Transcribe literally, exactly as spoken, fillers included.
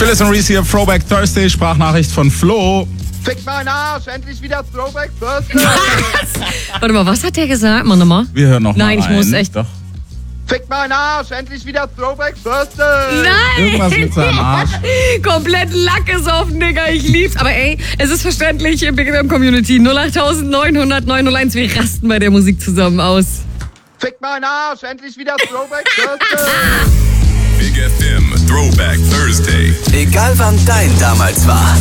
Phyllis und Reese hier, Throwback Thursday, Sprachnachricht von Flo. Fick meinen Arsch, endlich wieder Throwback Thursday. Was? Warte mal, was hat der gesagt? Mal nochmal. Wir hören noch Nein, mal ich ein. muss echt... Doch. Fick meinen Arsch, endlich wieder Throwback Thursday. Nein! Irgendwas mit seinem Arsch. Komplett Lack ist offen, Digga, ich lieb's. Aber ey, es ist verständlich im Big F M Community. null acht neun null null neun null eins, wir rasten bei der Musik zusammen aus. Fick meinen Arsch, endlich wieder Throwback Thursday. Big F M Throwback Thursday. Egal wann dein damals war.